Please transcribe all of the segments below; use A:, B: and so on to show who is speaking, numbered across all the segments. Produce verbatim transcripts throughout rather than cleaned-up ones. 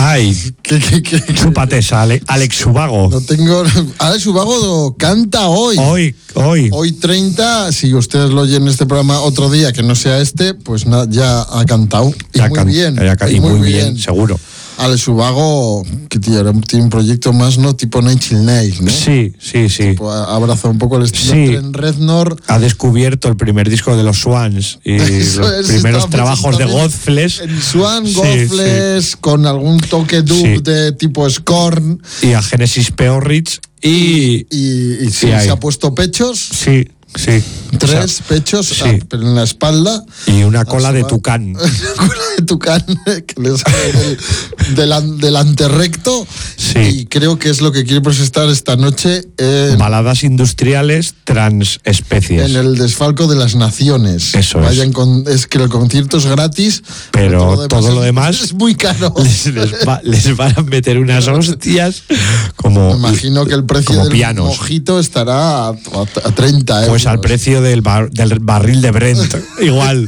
A: Ay,
B: ¿Qué, qué, qué, qué?
A: chúpate esa, Ale, Alex Ubago.
B: No tengo... Alex Ubago canta hoy.
A: Hoy, hoy.
B: Hoy treinta, si ustedes lo oyen en este programa otro día que no sea este, pues na, ya ha cantado. Y
A: Ya
B: muy
A: can-
B: bien.
A: ya can-
B: y,
A: y
B: muy,
A: muy
B: bien,
A: bien, seguro.
B: Alex Ubago, que tiene, tiene un proyecto más, ¿no? Tipo Nine Inch Nails, ¿no?
A: Sí, sí, sí.
B: Tipo, abraza un poco el estilo
A: Sí.
B: Trent Reznor.
A: Ha descubierto el primer disco de los Swans y
B: Eso
A: los
B: es,
A: primeros
B: estamos
A: trabajos de
B: también
A: Godflesh.
B: En Swan,
A: Sí,
B: Godflesh, con algún toque dub
A: Sí.
B: de tipo Scorn.
A: Y a Genesis Peorrich y...
B: Y, y sí,
A: y ahí.
B: se ha puesto pechos.
A: Sí, sí.
B: Tres
A: O sea,
B: pechos,
A: sí.
B: ah, pero en la espalda.
A: y una cola de
B: Suba-
A: tucán.
B: Una cola de tucán que le sale del, del, an- del anterrecto.
A: Sí.
B: Y creo que es lo que quiere presentar esta noche en,
A: Baladas industriales transespecies.
B: en el Desfalco de las Naciones.
A: Eso es.
B: Vayan con, es que el concierto es gratis,
A: Pero todo lo
B: es-
A: demás
B: es muy caro.
A: Les, les va- les van a meter unas hostias como,
B: Me imagino que el precio
A: como
B: del
A: pianos.
B: mojito estará a, a, a treinta euros.
A: Pues al precio del, bar- del barril de Brent, igual.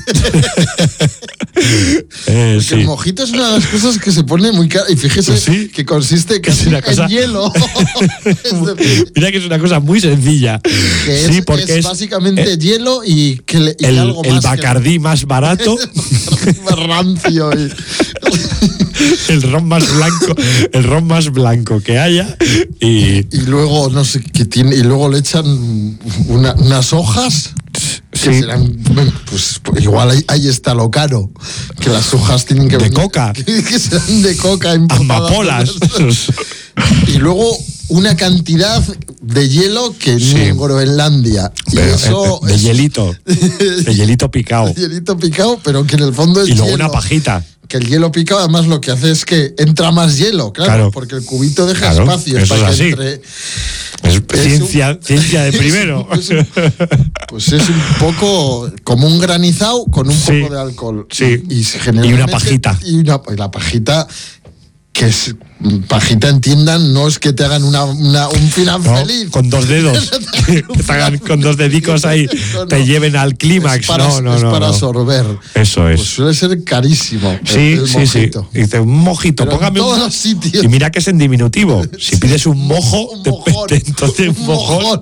A: Eh,
B: Porque
A: sí.
B: el mojito es una de las cosas que se pone muy caro. Y fíjese
A: Sí.
B: que consiste
A: Que es
B: casi
A: una
B: en
A: cosa-
B: hielo. Es decir,
A: Mira que es una cosa muy sencilla.
B: que
A: sí,
B: es,
A: porque
B: es
A: es
B: básicamente
A: eh,
B: hielo y, que le, y
A: el,
B: algo
A: el
B: más.
A: Bacardí más barato,
B: Que, más rancio. Y,
A: el ron más blanco, el ron más blanco que haya y
B: y luego, no sé qué tiene. Y luego le echan una- unas hojas. Que
A: sí,
B: serán, pues, pues igual ahí, ahí está lo caro. Que las hojas tienen que
A: de
B: venir.
A: coca,
B: Que, que serán de coca importadas.
A: amapolas.
B: Y luego una cantidad de hielo que
A: Sí.
B: ni en Groenlandia. Y
A: Pero,
B: eso
A: eh, de
B: es
A: hielito, de hielito picado.
B: de hielito picado, pero que en el fondo es
A: Y luego
B: hielo.
A: una pajita.
B: Que el hielo picado además lo que hace es que entra más hielo, claro,
A: Claro.
B: porque el cubito deja
A: Claro,
B: espacio
A: eso
B: para
A: es
B: que
A: así.
B: entre.
A: Es
B: Es
A: ciencia, ciencia de
B: es un-
A: primero.
B: es un- Pues es un poco como un granizado con un
A: Sí.
B: poco de alcohol.
A: Sí.
B: Y, y generalmente-
A: Y una pajita.
B: Y, una, y la pajita, que es pajita, entiendan, no es que te hagan una, una- un final
A: ¿No?
B: feliz.
A: Con dos dedos. Que te hagan con dos dedicos ahí,
B: No, no.
A: te lleven al
B: Es
A: clímax.
B: para,
A: No, no,
B: es
A: no.
B: para
A: no.
B: sorber.
A: Eso
B: Pues
A: es.
B: suele ser carísimo. el-
A: Sí,
B: el
A: sí, sí.
B: mojito.
A: Y dice, un mojito,
B: Pero en
A: póngame
B: todos
A: un
B: los sitios.
A: Y mira que es en diminutivo. Si
B: Sí.
A: pides un mojo,
B: Un
A: te-
B: mojón.
A: te- entonces un mojón.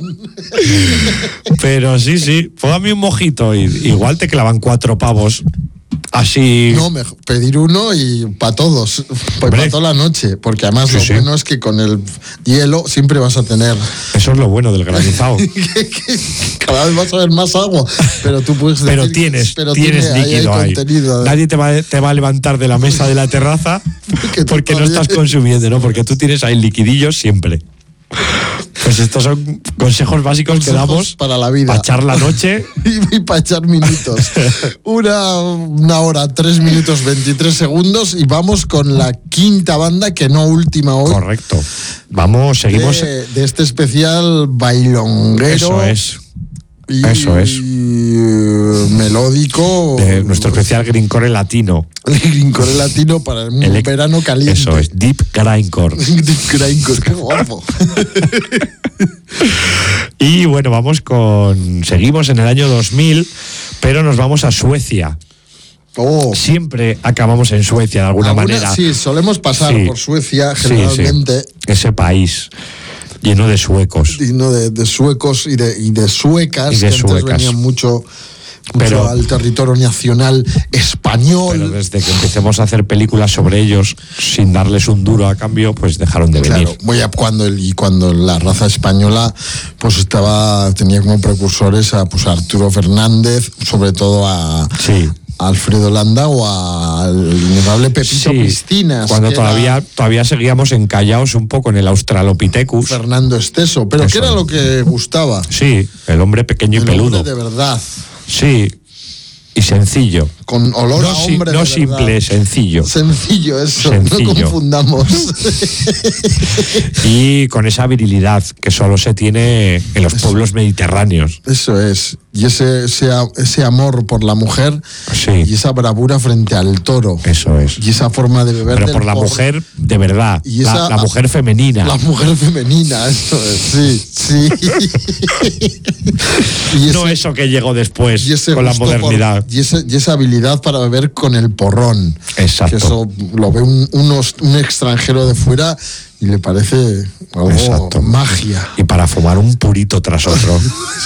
A: Pero sí, sí, póngame un mojito. Y, igual te clavan cuatro pavos. Así.
B: No, mejor pedir uno y para todos, para
A: Hombre.
B: toda la noche, porque además
A: Sí,
B: lo
A: sí.
B: bueno es que con el hielo siempre vas a tener
A: Eso es lo bueno del granizado.
B: que, que cada vez vas a ver más agua, pero tú puedes
A: Pero
B: decir que-
A: tienes,
B: pero
A: tienes
B: tiene- ahí hay
A: líquido ahí.
B: contenido.
A: Nadie te va, te va a levantar de la mesa de la terraza
B: Porque tú
A: porque no
B: todavía-
A: estás consumiendo, ¿no? Porque tú tienes ahí liquidillos siempre. Pues estos son consejos básicos que
B: Consejos
A: damos
B: para la vida.
A: para echar la noche.
B: y, y para echar minutos. Una, una hora, tres minutos, veintitrés segundos y vamos con la quinta banda, que no última hoy.
A: Correcto. Vamos, seguimos.
B: De, de este especial bailonguero.
A: Eso es.
B: Y,
A: Eso es.
B: y, melódico.
A: De nuestro especial Greencore latino.
B: Greencore latino para un
A: El-
B: verano caliente.
A: Eso es, Deep Grindcore.
B: Grindcore, qué guapo.
A: Y bueno, vamos con. Seguimos en el año dos mil, pero nos vamos a Suecia.
B: Oh.
A: Siempre acabamos en Suecia de alguna,
B: Alguna-
A: manera.
B: Sí, solemos pasar
A: Sí.
B: por Suecia
A: Sí,
B: generalmente.
A: sí. Ese país lleno de suecos.
B: Y no de, de suecos y de, y de suecas,
A: Y de
B: que antes
A: suecas.
B: venían mucho, mucho
A: Pero-
B: al territorio nacional español.
A: Pero desde que empecemos a hacer películas sobre ellos sin darles un duro a cambio, pues dejaron de venir.
B: Claro, voy a cuando el- y cuando la raza española pues estaba tenía como precursores a pues a Arturo Fernández, sobre todo a,
A: Sí.
B: a Alfredo Landa o al innombrable Pepito
A: Sí,
B: Piscinas,
A: cuando
B: que
A: todavía,
B: era
A: todavía seguíamos encallados un poco en el Australopithecus.
B: Fernando Esteso, pero
A: Eso
B: ¿qué era
A: es.
B: lo que gustaba?
A: Sí, el hombre pequeño y
B: El
A: peludo.
B: hombre de verdad,
A: Sí, y sencillo.
B: con olor
A: No,
B: a
A: si-
B: hombre
A: no
B: de
A: simple,
B: verdad.
A: sencillo.
B: Sencillo eso,
A: Sencillo.
B: no confundamos.
A: Y con esa virilidad que solo se tiene en los pueblos mediterráneos.
B: Eso es. y ese, ese, ese amor por la mujer,
A: sí,
B: y esa bravura frente al toro.
A: Eso es.
B: Y esa forma de beber.
A: Pero por la
B: porro.
A: mujer de verdad,
B: Y esa,
A: la, la mujer femenina.
B: La mujer femenina, eso es, sí, sí. y ese,
A: no eso que llegó después
B: y ese
A: con la modernidad.
B: Por, y, ese, y esa habilidad para beber con el porrón.
A: Exacto.
B: Que eso lo ve un, unos, un extranjero de fuera y le parece algo
A: Exacto.
B: magia.
A: Y para fumar un purito tras otro.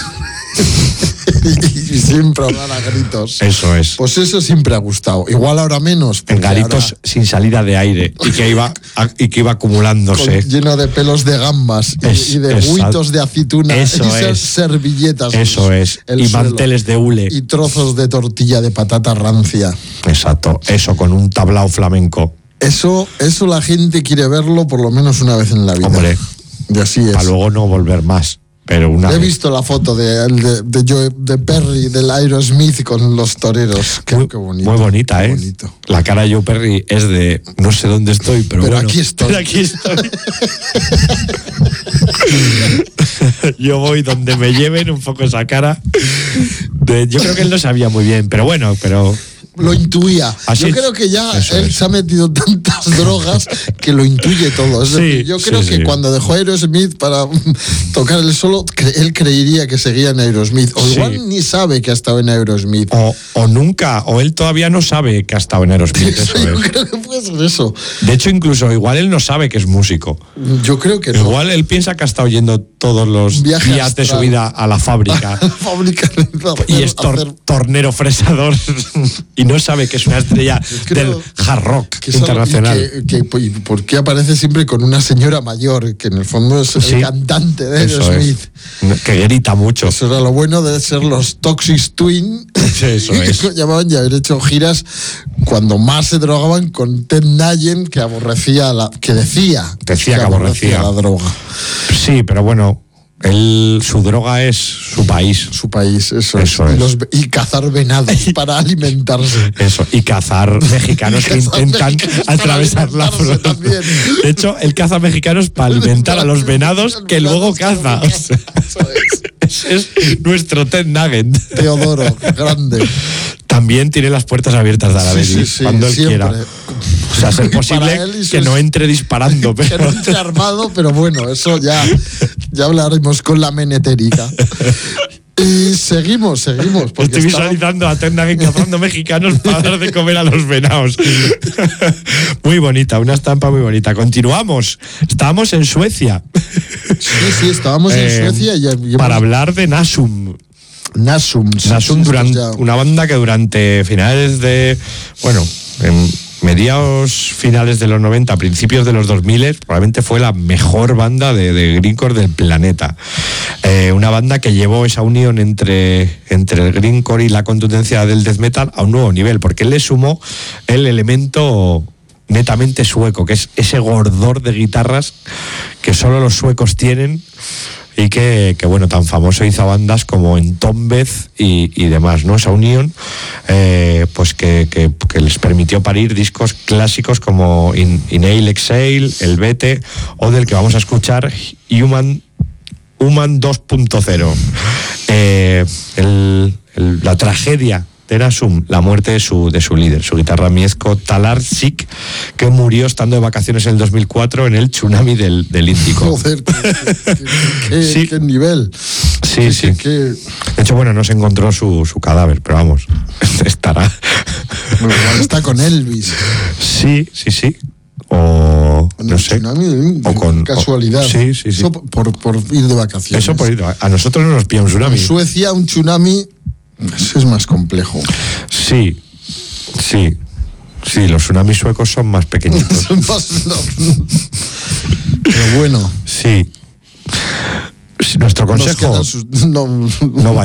B: y, y siempre hablar a gritos.
A: Eso es.
B: Pues eso siempre ha gustado. Igual ahora menos.
A: En garitos
B: ahora...
A: sin salida de aire y que iba, y que iba acumulándose.
B: Con, lleno de pelos de gambas y, es, y de huitos de aceituna.
A: Eso
B: y
A: es.
B: servilletas.
A: Eso es. Y suelo, manteles de hule.
B: Y trozos de tortilla de patata rancia.
A: Exacto. Eso con un tablao flamenco.
B: Eso, eso la gente quiere verlo por lo menos una vez en la vida.
A: Hombre.
B: Y así es.
A: Para luego no volver más. Pero una
B: He
A: vez.
B: visto la foto de, de, de, Joe, de Perry, del Aerosmith con los toreros. Qué,
A: muy,
B: qué bonito.
A: Muy bonita,
B: qué
A: ¿eh?
B: Bonito.
A: La cara de Joe Perry es de no sé dónde estoy, pero,
B: pero
A: bueno,
B: aquí estoy.
A: Pero aquí estoy. Yo voy donde me lleven un poco esa cara. De, yo creo que él no sabía muy bien, pero bueno, pero.
B: Lo intuía.
A: Así
B: yo
A: es.
B: creo que ya
A: Eso
B: él
A: es.
B: se ha metido tantas drogas que lo intuye todo. Es
A: Sí,
B: decir, yo creo
A: sí,
B: que
A: sí.
B: cuando dejó Aerosmith para tocar el solo, él creería que seguía en Aerosmith. O
A: Sí.
B: igual ni sabe que ha estado en Aerosmith.
A: O, o nunca, o él todavía no sabe que ha estado en Aerosmith.
B: Eso,
A: Eso
B: yo
A: es.
B: creo que puede ser eso.
A: De hecho, incluso igual él no sabe que es músico.
B: Yo creo que no.
A: Igual él piensa que ha estado yendo todos los
B: Viaje
A: días de
B: astral.
A: su vida a la fábrica.
B: Fábrica de hacer-
A: Y es tor-
B: hacer-
A: tornero fresador y no sabe que es una estrella
B: creo
A: del hard rock
B: que es algo-
A: internacional.
B: y que, que- y ¿por qué aparece siempre con una señora mayor que en el fondo es
A: Sí.
B: el cantante de
A: Eso
B: Aerosmith?
A: es. Que grita mucho.
B: Eso era lo bueno de ser los Toxic Twin.
A: Eso es.
B: Que llamaban y haber hecho giras cuando más se drogaban con Ted Nugent, que aborrecía la, que decía,
A: Decía que aborrecía.
B: la droga.
A: Sí, pero bueno, él, su droga es su país.
B: Su país, eso,
A: Eso
B: es.
A: es.
B: Y, los- y cazar venados para alimentarse.
A: Eso, y cazar mexicanos
B: Y
A: que
B: cazar
A: intentan
B: mexicanos para
A: atravesar la
B: alimentarse
A: frontera.
B: también.
A: De hecho, él caza mexicanos para alimentar a los venados que luego caza. O sea,
B: Eso es.
A: ese es nuestro Ted Nugent.
B: Teodoro, grande.
A: También tiene las puertas abiertas de Arabelli
B: Sí, sí, sí,
A: cuando él
B: siempre.
A: quiera. O sea, ser
B: Para
A: posible
B: él y
A: que
B: sus-
A: no entre disparando,
B: Que no
A: pero
B: esté armado, pero bueno, eso ya, ya hablaremos con la menetérica. Y seguimos, seguimos. Porque
A: estoy
B: estaba-
A: visualizando a Ted Nugent cazando mexicanos para dar de comer a los venados. Muy bonita, una estampa muy bonita. Continuamos. Estábamos en Suecia.
B: Sí, sí, estábamos en
A: Eh,
B: Suecia y, y
A: para
B: hemos-
A: hablar de Nasum.
B: Nasum. sí,
A: Nasum,
B: sí,
A: durante,
B: estos ya-
A: una banda que durante finales de. Bueno, en mediados finales de los noventa, principios de los dos mil, probablemente fue la mejor banda de, de greencore del planeta. Eh, una banda que llevó esa unión entre, entre el greencore y la contundencia del death metal a un nuevo nivel, porque él le sumó el elemento netamente sueco, que es ese gordor de guitarras que solo los suecos tienen. Y que, que, bueno, tan famoso hizo bandas como Entombed y, y demás, ¿no? Esa unión, eh, pues que, que, que les permitió parir discos clásicos como In, Inhale Exhale, El Vete, o del que vamos a escuchar, Human, Human dos punto cero. Eh, el, el, la tragedia de Nasum, la muerte de su, de su líder, su guitarra Mieszko Talarsik, que murió estando de vacaciones en el dos mil cuatro en el tsunami del, del Índico.
B: Joder, qué, qué- qué-
A: Sí.
B: qué nivel.
A: Sí, sí.
B: qué-
A: De hecho, bueno, no se encontró su, su cadáver, pero vamos, estará.
B: bueno, igual está con Elvis.
A: Sí, sí, sí. O
B: En
A: no
B: el
A: sé.
B: tsunami, ¿eh?
A: O con
B: casualidad.
A: o- sí, sí, sí.
B: Eso por, por ir de vacaciones.
A: Eso por ir. A nosotros no nos pilla un tsunami.
B: En Suecia, un tsunami pues, es más complejo.
A: Sí, sí. Sí, los tsunamis suecos son más pequeñitos.
B: Son más- no. Pero bueno.
A: Sí. Sí, nuestro
B: nos
A: consejo.
B: quedan sus- no,
A: No